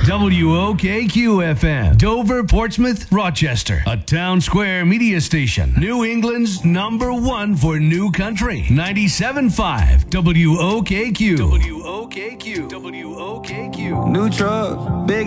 WOKQ-FM, Dover, Portsmouth, Rochester. A town square media station. New England's #1 for new country. 97.5 WOKQ. WOKQ. WOKQ. New truck, big